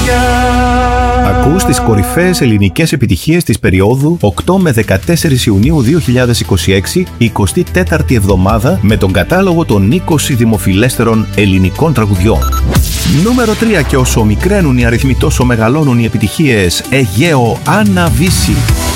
Ακούς τις κορυφαίες ελληνικές επιτυχίες της περίοδου 8 με 14 Ιουνίου 2026, 24η εβδομάδα, με τον κατάλογο των 20 δημοφιλέστερων ελληνικών τραγουδιών. Νούμερο 3. Και όσο μικραίνουν οι αριθμοί τόσο μεγαλώνουν οι επιτυχίες. Αιγαίο, Άννα Βύση.